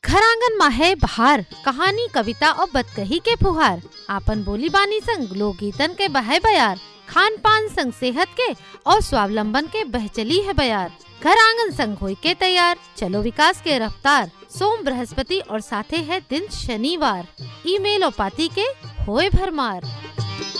घर आंगन मा है बहार, कहानी कविता और बतकही के फुहार। आपन बोली बानी संग लोकगीतन के बहे बयार, खान पान संग सेहत के और स्वावलंबन के बहचली है बयार। घर आंगन संग होई के तैयार, चलो विकास के रफ्तार। सोम बृहस्पति और साथे है दिन शनिवार, ईमेल और पाती के होए भरमार।